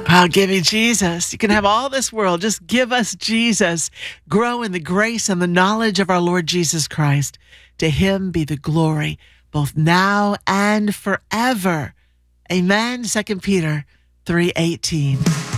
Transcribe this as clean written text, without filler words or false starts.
Oh, give me Jesus. You can have all this world. Just give us Jesus. Grow in the grace and the knowledge of our Lord Jesus Christ. To him be the glory, both now and forever. Amen. 2 Peter 3:18.